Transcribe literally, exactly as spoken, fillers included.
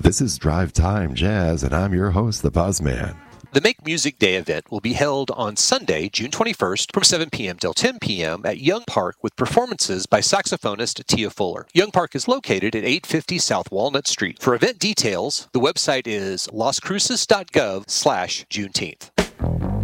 This is Drive Time Jazz, and I'm your host, the Buzzman. The Make Music Day event will be held on Sunday, June twenty-first from seven p.m. till ten p.m. at Young Park with performances by saxophonist Tia Fuller. Young Park is located at eight fifty South Walnut Street. For event details, the website is las cruces dot gov slash Juneteenth.